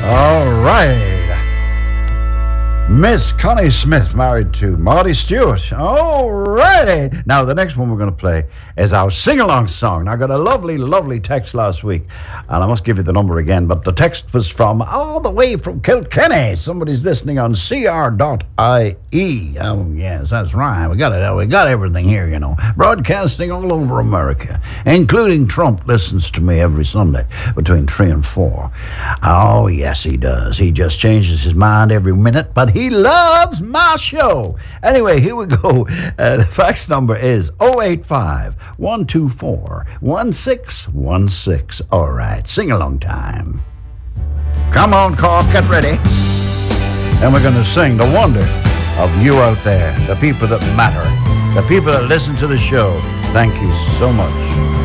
All right. Miss Connie Smith married to Marty Stewart. All righty. Now, the next one we're going to play is our sing-along song. Now, I got a lovely, lovely text last week, and I must give you the number again, but the text was from all the way from Kilkenny. Somebody's listening on CR.ie. Oh, yes, that's right. We got everything here, you know. Broadcasting all over America, including Trump listens to me every Sunday between 3 and 4. Oh, yes, he does. He just changes his mind every minute, but he loves my show. Anyway, here we go. The fax number is 085-124-1616. All right, sing-along time. Come on, Carl, get ready. And we're going to sing the wonder of you out there, the people that matter, the people that listen to the show. Thank you so much.